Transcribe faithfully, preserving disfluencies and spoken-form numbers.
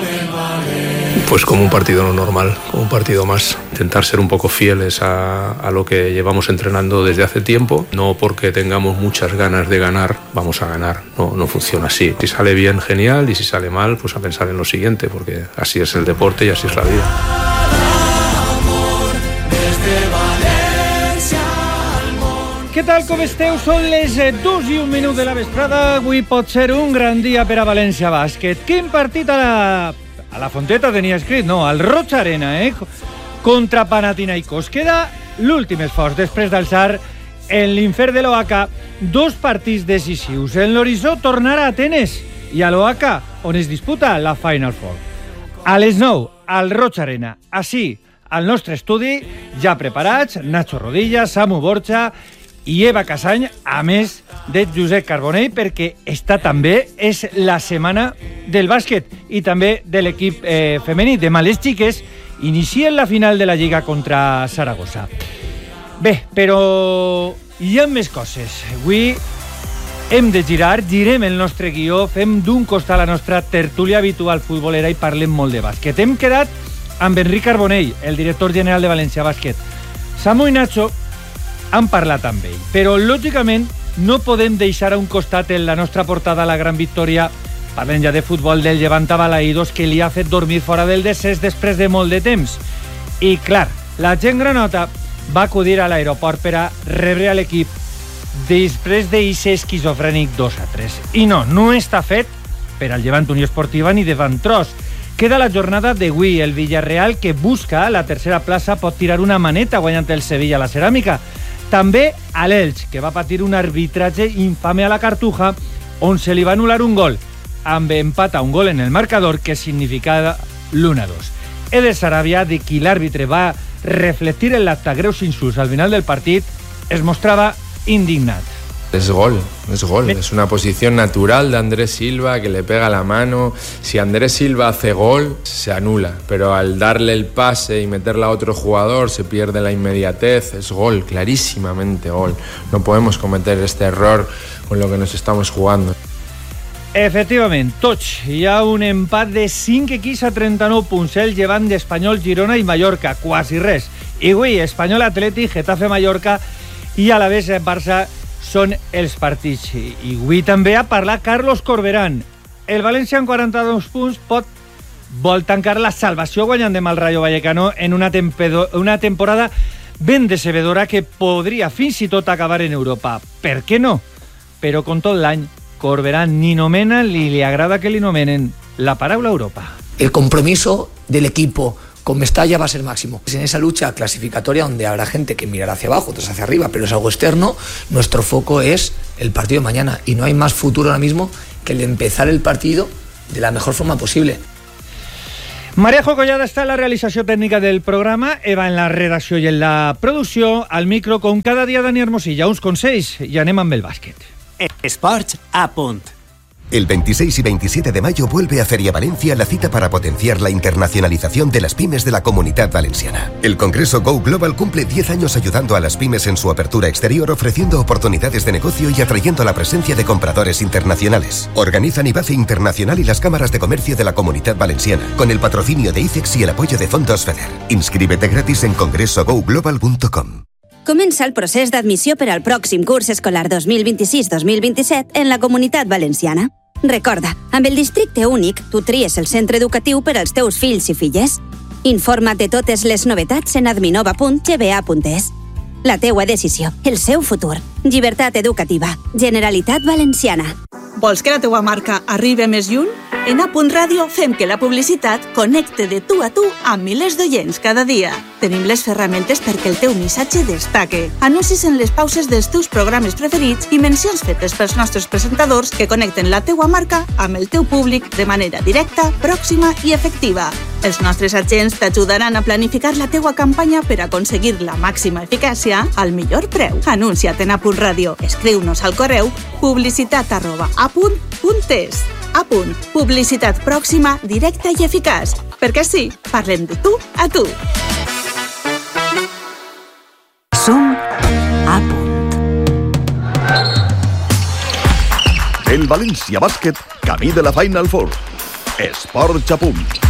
Pues como un partido normal, como un partido más. Intentar ser un poco fieles a, a lo que llevamos entrenando desde hace tiempo. No porque tengamos muchas ganas de ganar, vamos a ganar. No, no funciona así. Si sale bien, genial, y si sale mal, pues a pensar en lo siguiente, porque así es el deporte y así es la vida. Què tal, com esteu? Són les dos i un minut de la vesprada. Avui pot ser un gran dia per a València Bàsquet. Quin partit a la... a la Fonteta tenia escrit? No, al Roig Arena, eh? Contra Panathinaikos. Queda l'últim esforç després d'alçar en l'infern de l'O H K dos partits decisius. En l'horitzó tornar a Atenes i a l'O H K, on es disputa la Final Four. A les nou, al Roig Arena. Així, al nostre estudi, ja preparats, Nacho Rodilla, Samu Borja i Eva Casany, a més de Josep Carbonell, perquè està també és la setmana del bàsquet i també de l'equip eh, femení. Demà les xiques inicien la final de la Lliga contra Saragossa. Bé, però hi ha més coses. Avui hem de girar, girem el nostre guió, fem d'un costat la nostra tertúlia habitual futbolera i parlem molt de bàsquet. Hem quedat amb Enric Carbonell, el director general de València Bàsquet. Samu i Nacho han parlat amb ell, però lògicament no podem deixar a un costat en la nostra portada la gran victòria, parlem ja de futbol, del Llevant a Balaïdos, que li ha fet dormir fora del descens després de molt de temps. I clar, la gent granota va acudir a l'aeroport per a rebre a l'equip després d'eixe esquizofrènic dos a tres. I no, no està fet per al Llevant Unió Esportiva ni de Ventros. Queda la jornada d'avui. El Villarreal, que busca la tercera plaça, pot tirar una maneta guanyant el Sevilla a la Ceràmica. També a l'Elx, que va patir un arbitratge infame a la Cartuja, on se li va anul·lar un gol, amb empat a un gol en el marcador, que significava l'u a dos. Eder Sarabia, de qui l'àrbitre va reflectir en l'acte greus insults al final del partit, es mostrava indignat. Es gol, es gol, es una posición natural de Andrés Silva que le pega la mano. Si Andrés Silva hace gol, se anula, pero al darle el pase y meterla a otro jugador se pierde la inmediatez. Es gol, clarísimamente gol. No podemos cometer este error con lo que nos estamos jugando. Efectivament, tots. Hi ha un empat de cinc equips a trenta-nou punts, el Llevant d'Espanyol, Girona i Mallorca, quasi res. I avui, Espanyol Atlètic, Getafe Mallorca i a la vez Barça són els partits. I avui també ha parlat Carlos Corberán. El València amb quaranta-dos punts pot vol tancar la salvació guanyant demà el Rayo Vallecano en una, tempedo, una temporada ben decebedora que podria fins i tot acabar en Europa. Per què no? Però con tot l'any, Corberán ni nomena ni li agrada que li nomenen la paraula Europa. El compromiso del equipo con Mestalla va a ser máximo. En esa lucha clasificatoria donde habrá gente que mirará hacia abajo, otros hacia arriba, pero es algo externo, nuestro foco es el partido de mañana y no hay más futuro ahora mismo que el de empezar el partido de la mejor forma posible. Marejo Collada està en la realització tècnica del programa, Eva en la redacció i en la producció, al micro com cada dia Dani Hermosilla, uns consells i anem amb el bàsquet. Esports a punt. El veintiséis y veintisiete de mayo vuelve a Feria Valencia la cita para potenciar la internacionalización de las pymes de la Comunidad Valenciana. El Congreso Go Global cumple diez años ayudando a las pymes en su apertura exterior, ofreciendo oportunidades de negocio y atrayendo la presencia de compradores internacionales. Organizan IBACE Internacional y las cámaras de comercio de la Comunidad Valenciana, con el patrocinio de ICEX y el apoyo de Fondos FEDER. Inscríbete gratis en congreso go global punto com. Comença el procés d'admissió per al pròxim curs escolar dos mil vint-i-sis dos mil vint-i-set en la Comunitat Valenciana. Recorda, amb el districte únic, tu tries el centre educatiu per als teus fills i filles. Informa't de totes les novetats en adminova punt g b a punt es. La teua decisió, el seu futur. Llibertat educativa. Generalitat Valenciana. Vols que la teua marca arribi més lluny? En A Punt Ràdio fem que la publicitat connecte de tu a tu amb milers d'oients cada dia. Tenim les ferramentes perquè el teu missatge destaque. Anuncis en les pauses dels teus programes preferits i mencions fetes pels nostres presentadors que connecten la teua marca amb el teu públic de manera directa, pròxima i efectiva. Els nostres agents t'ajudaran a planificar la teua campanya per aconseguir la màxima eficàcia al millor preu. Anuncia't en A Punt Ràdio. Escriu-nos al correu publicitat arroba a punt punt es. A Punt. Publicitat pròxima, directa i eficaç. Perquè sí, parlem de tu a tu. Som A Punt. En València Bàsquet, camí de la Final Four. Esports a punt.